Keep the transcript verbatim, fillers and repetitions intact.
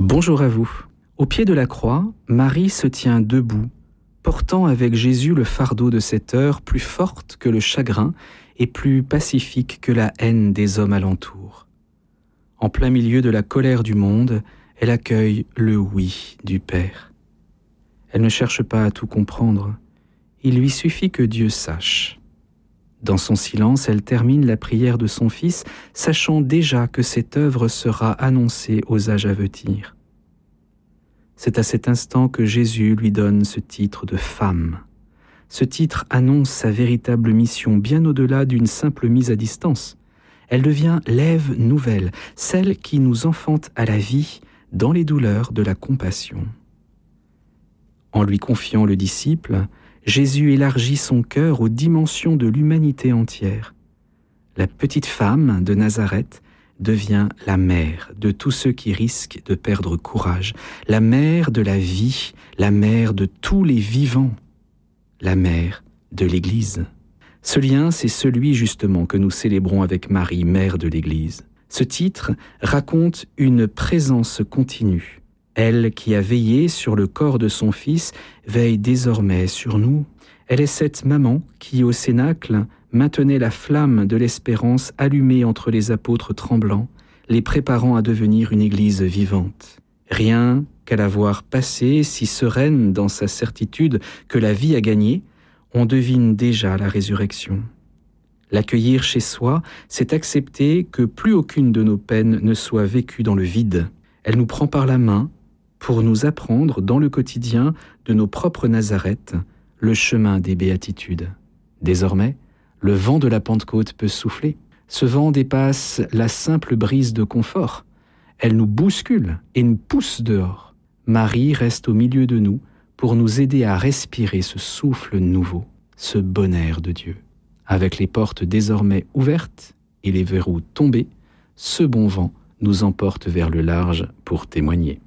Bonjour à vous. Au pied de la croix, Marie se tient debout, portant avec Jésus le fardeau de cette heure plus forte que le chagrin et plus pacifique que la haine des hommes alentour. En plein milieu de la colère du monde, elle accueille le oui du Père. Elle ne cherche pas à tout comprendre, il lui suffit que Dieu sache. Dans son silence, elle termine la prière de son Fils, sachant déjà que cette œuvre sera annoncée aux âges à venir. C'est à cet instant que Jésus lui donne ce titre de femme. Ce titre annonce sa véritable mission, bien au-delà d'une simple mise à distance. Elle devient l'Ève nouvelle, celle qui nous enfante à la vie dans les douleurs de la compassion. En lui confiant le disciple, Jésus élargit son cœur aux dimensions de l'humanité entière. La petite femme de Nazareth devient la mère de tous ceux qui risquent de perdre courage, la mère de la vie, la mère de tous les vivants, la mère de l'Église. Ce lien, c'est celui justement que nous célébrons avec Marie, mère de l'Église. Ce titre raconte une présence continue. Elle qui a veillé sur le corps de son Fils veille désormais sur nous. Elle est cette maman qui, au Cénacle, maintenait la flamme de l'espérance allumée entre les apôtres tremblants, les préparant à devenir une Église vivante. Rien qu'à la voir passer, si sereine dans sa certitude que la vie a gagné, on devine déjà la résurrection. L'accueillir chez soi, c'est accepter que plus aucune de nos peines ne soit vécue dans le vide. Elle nous prend par la main pour nous apprendre dans le quotidien de nos propres Nazareth le chemin des béatitudes. Désormais, le vent de la Pentecôte peut souffler. Ce vent dépasse la simple brise de confort. Elle nous bouscule et nous pousse dehors. Marie reste au milieu de nous pour nous aider à respirer ce souffle nouveau, ce bon air de Dieu. Avec les portes désormais ouvertes et les verrous tombés, ce bon vent nous emporte vers le large pour témoigner.